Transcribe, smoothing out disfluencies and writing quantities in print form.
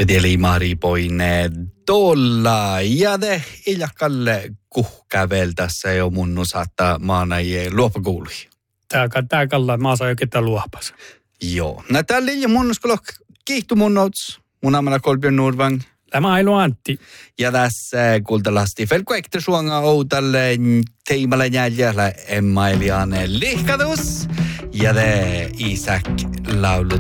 Peteli Mari poine tuolla ja te iljakalle kuhkävel tässä jo munnu saattaa maanajien luopakuului. Tää kalla maa saa jo ketään luopas. Joo. No täällä ja munnuskulla kiihtu mun notes. Mun amana Kolbjörn Nordvang. Tämä ailu Antti. Ja tässä kultalasti felkuekta suonga outalle teimalla jäljellä Emma Eliane lihkatus. Ja te Isak laulut